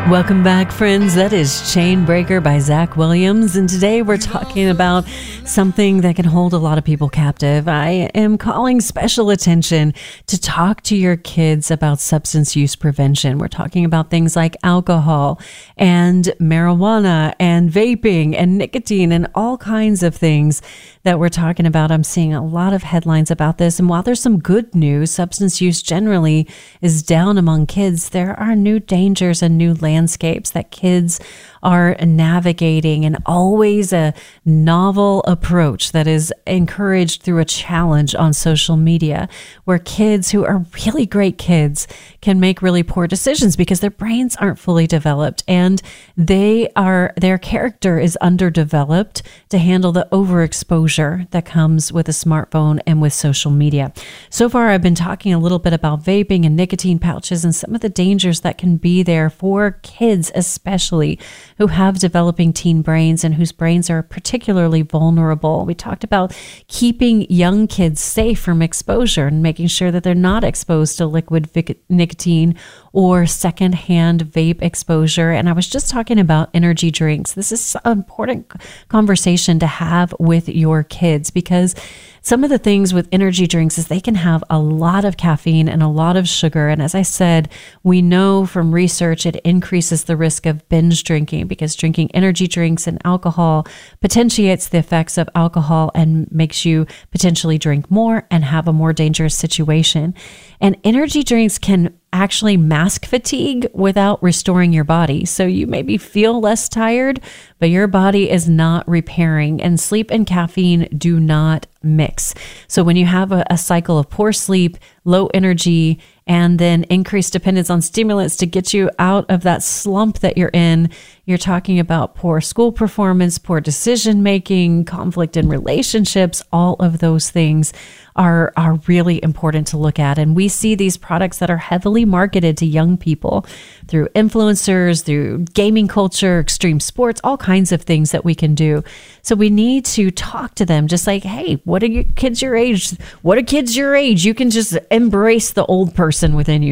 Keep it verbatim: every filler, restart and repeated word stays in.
Welcome back, friends. That is Chainbreaker by Zach Williams. And today we're talking about something that can hold a lot of people captive. I am calling special attention to talk to your kids about substance use prevention. We're talking about things like alcohol and marijuana and vaping and nicotine and all kinds of things that we're talking about. I'm seeing a lot of headlines about this. And while there's some good news, substance use generally is down among kids, there are new dangers and new landscapes that kids are navigating, and always a novel approach that is encouraged through a challenge on social media, where kids who are really great kids can make really poor decisions because their brains aren't fully developed and they are their character is underdeveloped to handle the overexposure that comes with a smartphone and with social media. So far, I've been talking a little bit about vaping and nicotine pouches and some of the dangers that can be there for kids, especially who have developing teen brains and whose brains are particularly vulnerable. We talked about keeping young kids safe from exposure and making sure that they're not exposed to liquid vic- nicotine or secondhand vape exposure. And I was just talking about energy drinks. This is an important conversation to have with your kids, because some of the things with energy drinks is they can have a lot of caffeine and a lot of sugar. And as I said, we know from research it increases the risk of binge drinking, because drinking energy drinks and alcohol potentiates the effects of alcohol and makes you potentially drink more and have a more dangerous situation. And energy drinks can actually mask fatigue without restoring your body. So you maybe feel less tired, but your body is not repairing, and sleep and caffeine do not mix. So when you have a, a cycle of poor sleep, low energy, and then increased dependence on stimulants to get you out of that slump that you're in, you're talking about poor school performance, poor decision making, conflict in relationships. All of those things are are really important to look at. And we see these products that are heavily marketed to young people through influencers, through gaming culture, extreme sports, all kinds of things that we can do. So we need to talk to them just like, hey, what are your kids your age? What are kids your age? You can just embrace the old person within you.